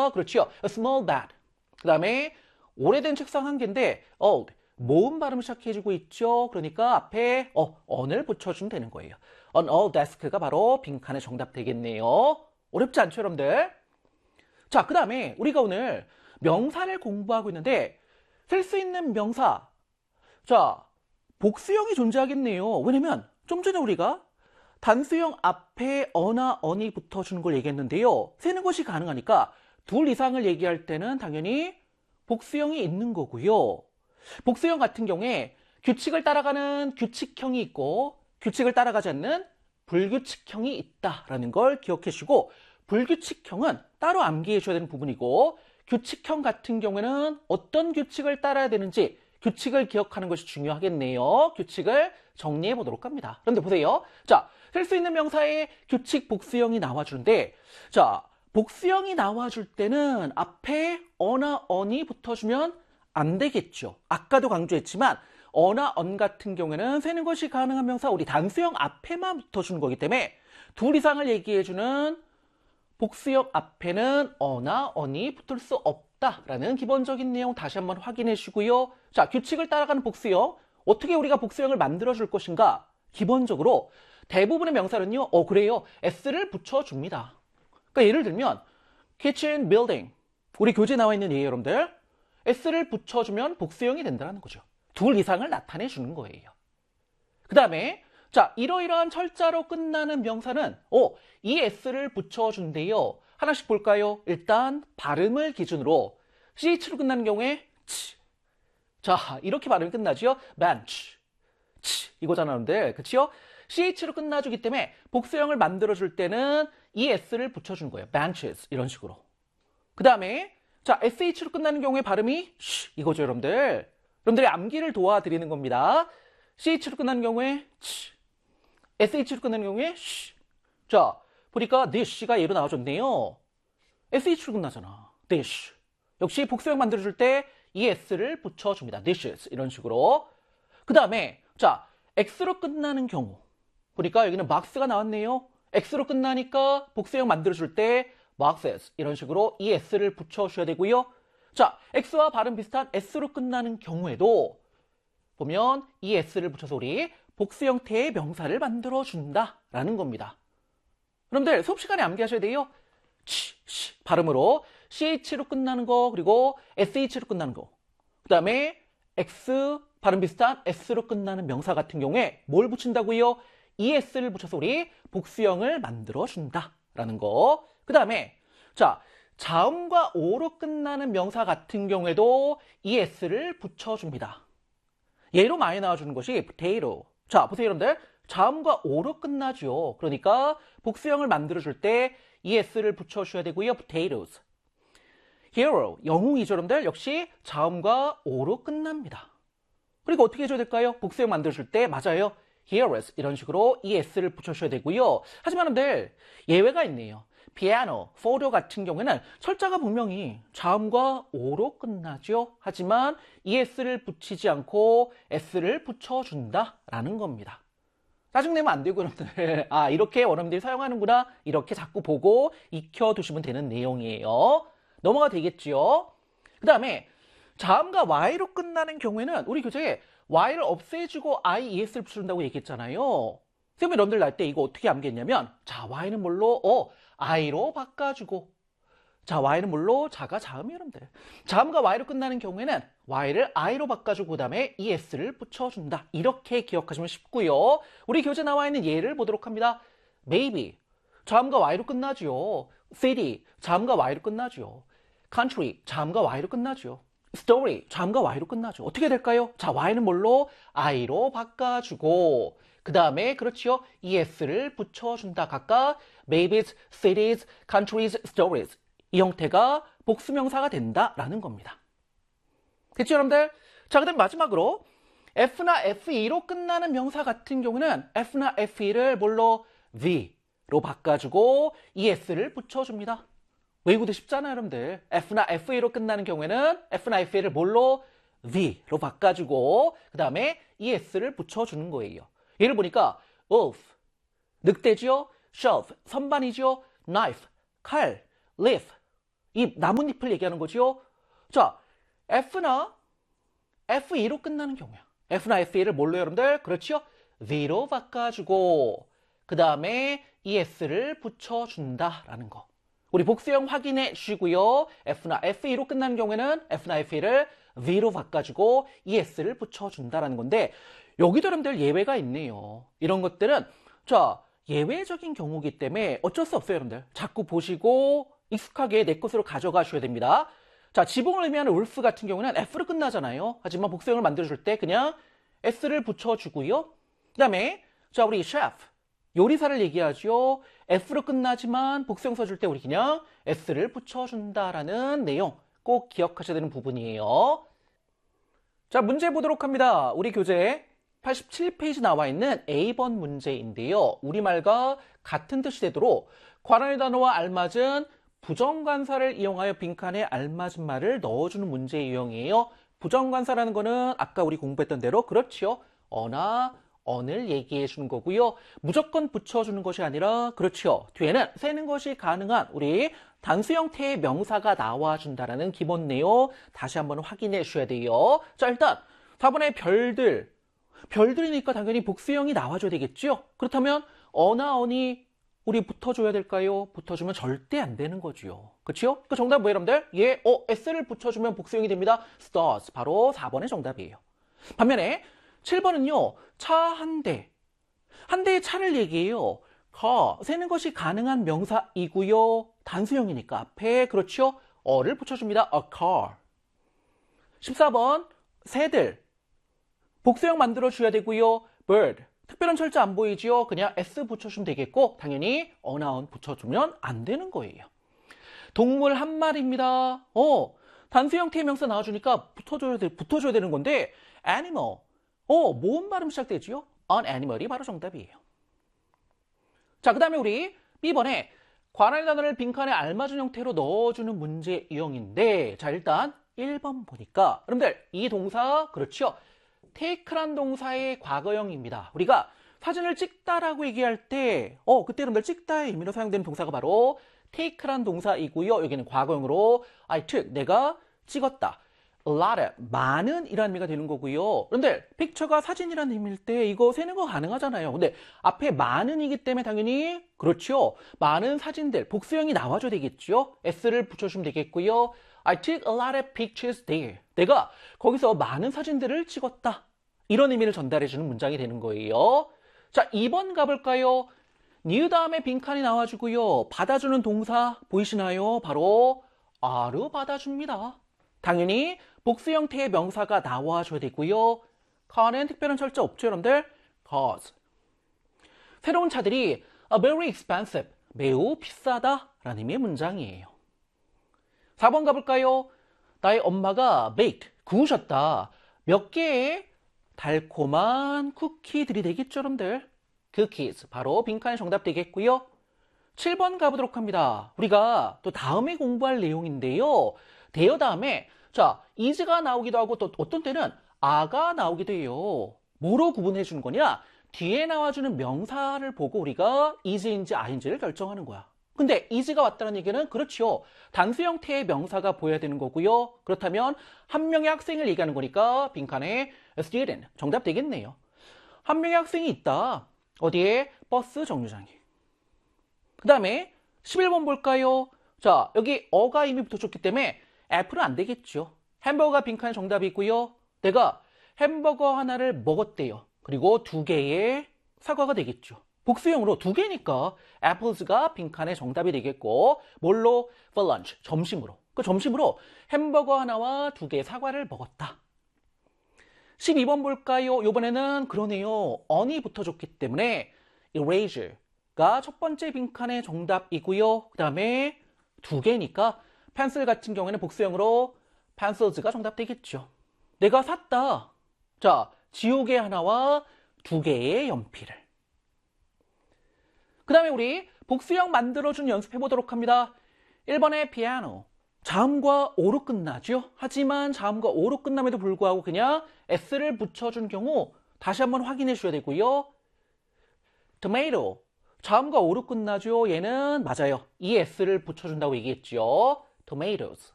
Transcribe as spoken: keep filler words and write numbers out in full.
그러니까 그렇죠. A small bat. 그 다음에 오래된 책상 한 개인데 old. 모음 발음 시작해주고 있죠. 그러니까 앞에 어, on을 붙여주면 되는 거예요. An old desk가 바로 빈칸의 정답 되겠네요. 어렵지 않죠, 여러분들? 자, 그 다음에 우리가 오늘 명사를 공부하고 있는데 쓸 수 있는 명사. 자, 복수형이 존재하겠네요. 왜냐면 좀 전에 우리가 단수형 앞에 어나 언이 붙어주는 걸 얘기했는데요. 세는 것이 가능하니까 둘 이상을 얘기할 때는 당연히 복수형이 있는 거고요. 복수형 같은 경우에 규칙을 따라가는 규칙형이 있고 규칙을 따라가지 않는 불규칙형이 있다라는 걸 기억해 주시고 불규칙형은 따로 암기해 줘야 되는 부분이고 규칙형 같은 경우에는 어떤 규칙을 따라야 되는지 규칙을 기억하는 것이 중요하겠네요. 규칙을 정리해 보도록 합니다. 그런데 보세요. 자, 쓸 수 있는 명사에 규칙 복수형이 나와주는데 자, 복수형이 나와줄 때는 앞에 어나 언이 붙어주면 안 되겠죠. 아까도 강조했지만 어나 언 같은 경우에는 세는 것이 가능한 명사 우리 단수형 앞에만 붙어주는 거기 때문에 둘 이상을 얘기해주는 복수형 앞에는 어나 언이 붙을 수 없다라는 기본적인 내용 다시 한번 확인해 주시고요. 자, 규칙을 따라가는 복수형 어떻게 우리가 복수형을 만들어줄 것인가? 기본적으로 대부분의 명사는요. 어 그래요. s를 붙여줍니다. 그러니까 예를 들면 kitchen, building 우리 교재에 나와 있는 예요, 여러분들. s를 붙여주면 복수형이 된다는 거죠. 둘 이상을 나타내 주는 거예요. 그 다음에 자 이러이러한 철자로 끝나는 명사는 어, 이 s를 붙여준대요. 하나씩 볼까요? 일단 발음을 기준으로 ch로 끝나는 경우에 치. 자 이렇게 발음이 끝나죠. bench, 치 이거잖아 여러분들. 그치요? ch로 끝나주기 때문에 복수형을 만들어줄 때는 이 s를 붙여주는 거예요. benches 이런 식으로. 그 다음에 자, sh로 끝나는 경우에 발음이 쉬 이거죠, 여러분들. 여러분들의 암기를 도와드리는 겁니다. ch로 끝나는 경우에 치, sh로 끝나는 경우에 쉬. 자, 보니까 this가 예로 나와줬네요. sh로 끝나잖아. this. 역시 복수형 만들어줄 때 이 s를 붙여줍니다. dishes 이런 식으로. 그 다음에 자, x로 끝나는 경우. 보니까 여기는 box가 나왔네요. x로 끝나니까 복수형 만들어줄 때 boxes 이런 식으로 이 s를 붙여주셔야 되고요. 자, x와 발음 비슷한 s로 끝나는 경우에도 보면 이 s를 붙여서 우리 복수 형태의 명사를 만들어준다라는 겁니다. 여러분들 수업 시간에 암기하셔야 돼요. 치, 시, 발음으로 ch로 끝나는 거 그리고 sh로 끝나는 거. 그 다음에 x 발음 비슷한 s로 끝나는 명사 같은 경우에 뭘 붙인다고요? 이 s를 붙여서 우리 복수형을 만들어준다라는 거. 그 다음에 자 자음과 오로 끝나는 명사 같은 경우에도 이 s를 붙여줍니다. 예로 많이 나와주는 것이 potato. 자 보세요 여러분들. 자음과 오로 끝나죠. 그러니까 복수형을 만들어줄 때 이 s를 붙여주셔야 되고요. potatoes. hero, 영웅이죠 여러분들. 역시 자음과 오로 끝납니다. 그리고 어떻게 해줘야 될까요? 복수형 만들어줄 때 맞아요. heroes 이런 식으로 이 s를 붙여주셔야 되고요. 하지만 여러분들 예외가 있네요. piano, photo 같은 경우에는 철자가 분명히 자음과 오로 끝나죠. 하지만 es를 붙이지 않고 s를 붙여준다라는 겁니다. 짜증내면 안 되고 여러분들 아 이렇게 여러분들이 사용하는구나 이렇게 자꾸 보고 익혀두시면 되는 내용이에요. 넘어가 되겠죠. 그 다음에 자음과 y로 끝나는 경우에는 우리 교재에 y를 없애주고 I, es를 붙여준다고 얘기했잖아요. 선생님이 여러분들 날 때 이거 어떻게 암기했냐면 자 y는 뭘로? 어 i로 바꿔주고 자 y는 뭘로? 자가 자음이 여러분들. 자음과 y로 끝나는 경우에는 y를 i로 바꿔주고 그 다음에 es를 붙여준다. 이렇게 기억하시면 쉽고요. 우리 교재 나와 있는 예를 보도록 합니다. maybe 자음과 y로 끝나죠. city 자음과 y로 끝나죠. country 자음과 y로 끝나죠. story 자음과 y로 끝나죠. 어떻게 될까요? 자 y는 뭘로? i로 바꿔주고 그 다음에 그렇죠. es를 붙여준다. 각각 maybes, cities, countries, stories 이 형태가 복수명사가 된다라는 겁니다. 됐죠 여러분들? 자 그다음 마지막으로 F나 에프이로 끝나는 명사 같은 경우는 F나 에프이를 뭘로? V로 바꿔주고 es를 붙여줍니다. 외우기도 쉽잖아요 여러분들. F나 에프이로 끝나는 경우에는 F나 에프이를 뭘로? V로 바꿔주고 그 다음에 es를 붙여주는 거예요. 예를 보니까 wolf, 늑대죠. shelf, 선반이죠. knife, 칼, leaf 이 나뭇잎을 얘기하는 거죠. 자, F나 에프이로 끝나는 경우야. F나 에프이를 뭘로 여러분들? 그렇죠? the로 바꿔주고 그 다음에 es를 붙여준다라는 거. 우리 복수형 확인해 주시고요. F나 에프이로 끝나는 경우에는 F나 에프이를 the로 바꿔주고 es를 붙여준다라는 건데 여기도 여러분들 예외가 있네요. 이런 것들은 자 예외적인 경우이기 때문에 어쩔 수 없어요, 여러분들. 자꾸 보시고 익숙하게 내 것으로 가져가셔야 됩니다. 자, 지붕을 의미하는 울프 같은 경우는 F로 끝나잖아요. 하지만 복수형을 만들어줄 때 그냥 S를 붙여주고요. 그 다음에 자 우리 셰프, 요리사를 얘기하죠. F로 끝나지만 복수형 써줄 때 우리 그냥 S를 붙여준다라는 내용 꼭 기억하셔야 되는 부분이에요. 자, 문제 보도록 합니다. 우리 교재 팔십칠 페이지 나와 있는 에이 번 문제인데요. 우리말과 같은 뜻이 되도록 관할 단어와 알맞은 부정관사를 이용하여 빈칸에 알맞은 말을 넣어주는 문제 유형이에요. 부정관사라는 거는 아까 우리 공부했던 대로 그렇죠. 어나, 언을 얘기해 주는 거고요. 무조건 붙여주는 것이 아니라 그렇죠. 뒤에는 세는 것이 가능한 우리 단수 형태의 명사가 나와준다라는 기본 내용 다시 한번 확인해 주셔야 돼요. 자, 일단 사 번의 별들. 별들이니까 당연히 복수형이 나와줘야 되겠죠? 그렇다면 어나, 언이 우리 붙어줘야 될까요? 붙어주면 절대 안 되는 거죠. 그렇죠? 그러니까 정답 뭐예요, 여러분들? 예, 어, S를 붙여주면 복수형이 됩니다. stars. 바로 사 번의 정답이에요. 반면에 칠 번은요. 차 한 대. 한 대의 차를 얘기해요. car. 세는 것이 가능한 명사이고요. 단수형이니까 앞에 그렇죠? 어를 붙여줍니다. a car. 십사 번 새들. 복수형 만들어줘야 되고요. bird. 특별한 철자 안 보이지요? 그냥 S 붙여주면 되겠고 당연히 어나운 붙여주면 안 되는 거예요. 동물 한 마리입니다. 어, 단수 형태의 명사 나와주니까 붙어줘야, 돼, 붙어줘야 되는 건데 animal. 어, 모음 발음 시작되지요? an animal이 바로 정답이에요. 자, 그 다음에 우리 비 번에 관할 단어를 빈칸에 알맞은 형태로 넣어주는 문제 유형인데 자, 일단 일 번 보니까 여러분들 이 동사 그렇죠? take란 동사의 과거형입니다. 우리가 사진을 찍다라고 얘기할 때, 어, 그때 여러분들 찍다의 의미로 사용되는 동사가 바로 take란 동사이고요. 여기는 과거형으로 I took, 내가 찍었다. a lot of, 많은 이라는 의미가 되는 거고요. 그런데 picture가 사진이라는 의미일 때 이거 세는 거 가능하잖아요. 근데 앞에 많은이기 때문에 당연히 그렇죠. 많은 사진들, 복수형이 나와줘야 되겠죠. S를 붙여주면 되겠고요. I took a lot of pictures there. 내가 거기서 많은 사진들을 찍었다. 이런 의미를 전달해주는 문장이 되는 거예요. 자, 이 번 가볼까요? new 다음에 빈칸이 나와주고요. 받아주는 동사 보이시나요? 바로 are로 받아줍니다. 당연히 복수 형태의 명사가 나와줘야 되고요. car는 특별한 철자 없죠, 여러분들? cars. 새로운 차들이 very expensive, 매우 비싸다 라는 의미의 문장이에요. 사 번 가볼까요? 나의 엄마가 baked, 구우셨다. 몇 개의 달콤한 쿠키들이 되겠죠, 여러분들? cookies, 바로 빈칸에 정답 되겠고요. 칠 번 가보도록 합니다. 우리가 또 다음에 공부할 내용인데요. 대여 다음에 자, is가 나오기도 하고 또 어떤 때는 a가 나오기도 해요. 뭐로 구분해 주는 거냐? 뒤에 나와주는 명사를 보고 우리가 is인지 a인지를 결정하는 거야. 근데 is가 왔다는 얘기는 그렇죠. 단수 형태의 명사가 보여야 되는 거고요. 그렇다면 한 명의 학생을 얘기하는 거니까 빈칸에 student 정답 되겠네요. 한 명의 학생이 있다. 어디에? 버스 정류장에. 그 다음에 십일 번 볼까요? 자, 여기 어가 이미 붙어줬기 때문에 F는 안 되겠죠. 햄버거가 빈칸에 정답이 있고요. 내가 햄버거 하나를 먹었대요. 그리고 두 개의 사과가 되겠죠. 복수형으로 두 개니까 apples가 빈칸에 정답이 되겠고 뭘로? for lunch, 점심으로. 그 점심으로 햄버거 하나와 두 개의 사과를 먹었다. 십이 번 볼까요? 이번에는 그러네요. on이 붙어줬기 때문에 eraser가 첫 번째 빈칸의 정답이고요. 그 다음에 두 개니까 펜슬 같은 경우에는 복수형으로 pencils가 정답 되겠죠. 내가 샀다. 자, 지우개 하나와 두 개의 연필을. 그 다음에 우리 복수형 만들어준 연습해보도록 합니다. 일 번의 피아노. 자음과 오로 끝나죠. 하지만 자음과 오로 끝남에도 불구하고 그냥 S를 붙여준 경우 다시 한번 확인해 주셔야 되고요. tomato. 자음과 오로 끝나죠. 얘는 맞아요. 이 S를 붙여준다고 얘기했죠. tomatoes.